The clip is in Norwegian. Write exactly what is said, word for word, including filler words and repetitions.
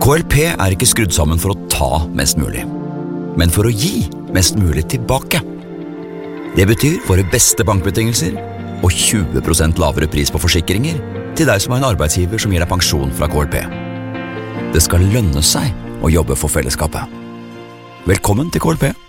K L P er ikke skrudd sammen for å ta mest mulig, men for å gi mest mulig tilbake. Det betyr våre beste bankbetingelser og tjue prosent lavere pris på forsikringer til deg som har en arbeidsgiver som gir deg pensjon fra K L P. Det skal lønne seg å jobbe for fellesskapet. Velkommen til K L P.